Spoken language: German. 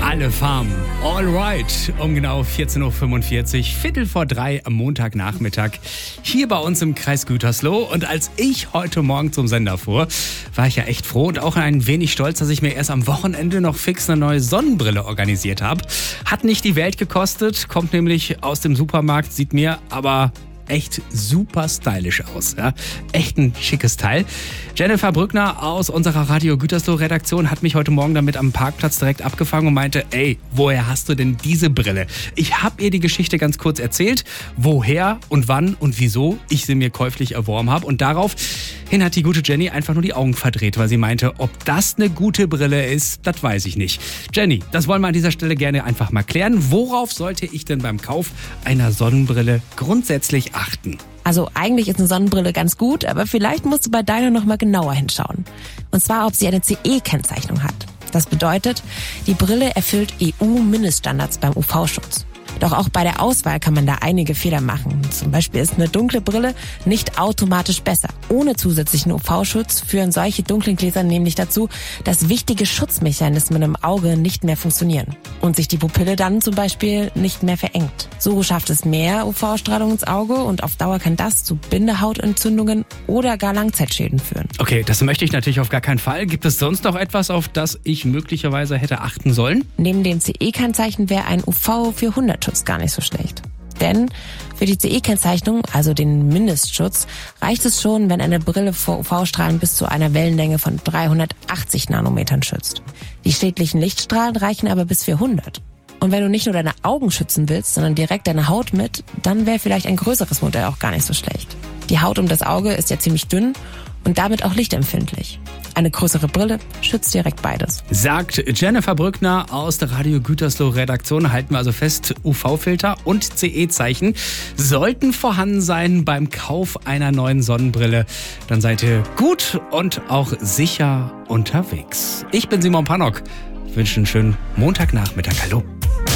Alle Farben. Alright. Um genau 14.45 Uhr, Viertel vor 3 am Montagnachmittag, hier bei uns im Kreis Gütersloh. Und als ich heute Morgen zum Sender fuhr, war ich ja echt froh und auch ein wenig stolz, dass ich mir erst am Wochenende noch fix eine neue Sonnenbrille organisiert habe. Hat nicht die Welt gekostet, kommt nämlich aus dem Supermarkt, sieht mir aber echt super stylisch aus. Ja? Echt ein schickes Teil. Jennifer Brückner aus unserer Radio Gütersloh-Redaktion hat mich heute Morgen damit am Parkplatz direkt abgefangen und meinte, ey, woher hast du denn diese Brille? Ich habe ihr die Geschichte ganz kurz erzählt, woher und wann und wieso ich sie mir käuflich erworben habe. Und daraufhin hat die gute Jenny einfach nur die Augen verdreht, weil sie meinte, ob das eine gute Brille ist, das weiß ich nicht. Jenny, das wollen wir an dieser Stelle gerne einfach mal klären. Worauf sollte ich denn beim Kauf einer Sonnenbrille grundsätzlich achten? Also eigentlich ist eine Sonnenbrille ganz gut, aber vielleicht musst du bei deiner noch mal genauer hinschauen. Und zwar, ob sie eine CE-Kennzeichnung hat. Das bedeutet, die Brille erfüllt EU-Mindeststandards beim UV-Schutz. Doch auch bei der Auswahl kann man da einige Fehler machen. Zum Beispiel ist eine dunkle Brille nicht automatisch besser. Ohne zusätzlichen UV-Schutz führen solche dunklen Gläser nämlich dazu, dass wichtige Schutzmechanismen im Auge nicht mehr funktionieren und sich die Pupille dann zum Beispiel nicht mehr verengt. So schafft es mehr UV-Strahlung ins Auge und auf Dauer kann das zu Bindehautentzündungen oder gar Langzeitschäden führen. Okay, das möchte ich natürlich auf gar keinen Fall. Gibt es sonst noch etwas, auf das ich möglicherweise hätte achten sollen? Neben dem CE-Kennzeichen wäre ein UV-400-Schutz gar nicht so schlecht. Denn für die CE-Kennzeichnung, also den Mindestschutz, reicht es schon, wenn eine Brille vor UV-Strahlen bis zu einer Wellenlänge von 380 Nanometern schützt. Die schädlichen Lichtstrahlen reichen aber bis 400. Und wenn du nicht nur deine Augen schützen willst, sondern direkt deine Haut mit, dann wäre vielleicht ein größeres Modell auch gar nicht so schlecht. Die Haut um das Auge ist ja ziemlich dünn und damit auch lichtempfindlich. Eine größere Brille schützt direkt beides. Sagt Jennifer Brückner aus der Radio Gütersloh-Redaktion. Halten wir also fest, UV-Filter und CE-Zeichen sollten vorhanden sein beim Kauf einer neuen Sonnenbrille. Dann seid ihr gut und auch sicher unterwegs. Ich bin Simon Pannock. Ich wünsche einen schönen Montagnachmittag. Hallo.